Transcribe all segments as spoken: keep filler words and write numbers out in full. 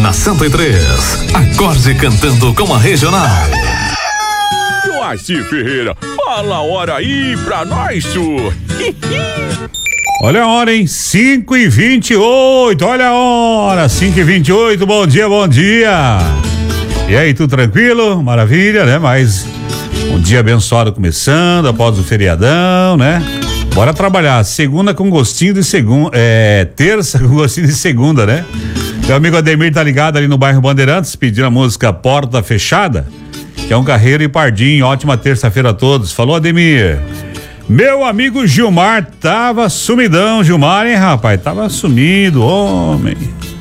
na cento e três. Acorde cantando com a Regional. Joaci Ferreira, fala a hora aí pra nós, tu. Olha a hora, hein? cinco e vinte e oito, olha a hora, cinco e vinte e oito, bom dia, bom dia. E aí, tudo tranquilo? Maravilha, né? Mais um dia abençoado começando, após o feriadão, né? Bora trabalhar, segunda com gostinho de segunda, é, terça com gostinho de segunda, né? Meu amigo Ademir tá ligado ali no bairro Bandeirantes, pedindo a música Porta Fechada, que é um Carreiro e Pardinho. Ótima terça-feira a todos. Falou, Ademir. Meu amigo Gilmar tava sumidão, Gilmar, hein, rapaz? Tava sumido, homem.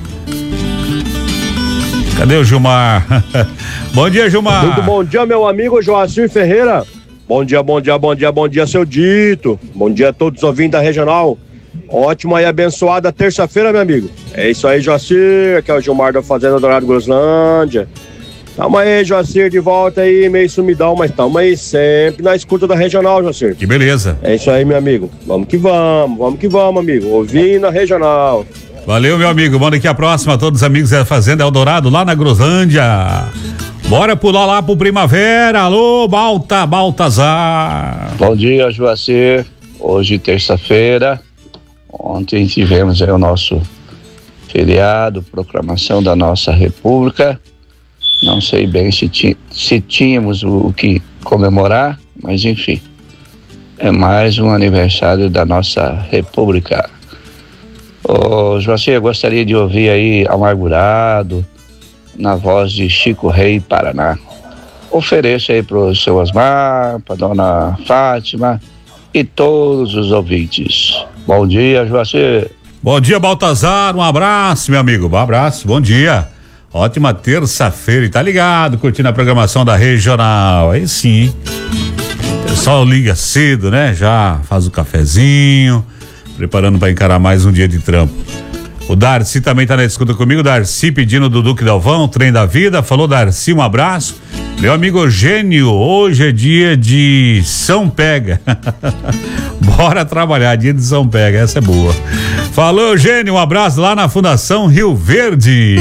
Cadê o Gilmar? Bom dia, Gilmar. Muito bom dia, meu amigo Joaci Ferreira. Bom dia, bom dia, bom dia, bom dia, seu Dito. Bom dia a todos os ouvintes da Regional. Ótima e abençoada terça-feira, meu amigo. É isso aí, Joaci, que é o Gilmar da Fazenda Dourado Groslândia. Tamo aí, Joacir, de volta aí, meio sumidão, mas tamo aí sempre na escuta da Regional, Joacir. Que beleza. É isso aí, meu amigo. Vamos que vamos, vamos que vamos, amigo. Ouvindo a Regional. Valeu, meu amigo. Manda aqui a próxima a todos os amigos da Fazenda Eldorado, lá na Groslândia. Bora pular lá pro Primavera. Alô, Balta, Baltazar. Bom dia, Joacir. Hoje, terça-feira. Ontem tivemos aí o nosso feriado, proclamação da nossa República. Não sei bem se, ti, se tínhamos o, o que comemorar, mas enfim, é mais um aniversário da nossa República. Ô, Joacir, eu gostaria de ouvir aí Amargurado, na voz de Chico Rei Paraná. Ofereço aí pro seu Osmar, pra dona Fátima e todos os ouvintes. Bom dia, Joacir. Bom dia, Baltazar, um abraço, meu amigo, um abraço, bom dia. Ótima terça-feira e tá ligado, curtindo a programação da Regional, aí sim. O pessoal liga cedo, né? Já faz o cafezinho, preparando para encarar mais um dia de trampo. O Darcy também tá na escuta comigo, Darcy pedindo do Duque Dalvão, Trem da Vida. Falou, Darcy, um abraço. Meu amigo Eugênio, hoje é dia de São Pega. Bora trabalhar, dia de São Pega, essa é boa. Falou, Eugênio, um abraço lá na Fundação Rio Verde.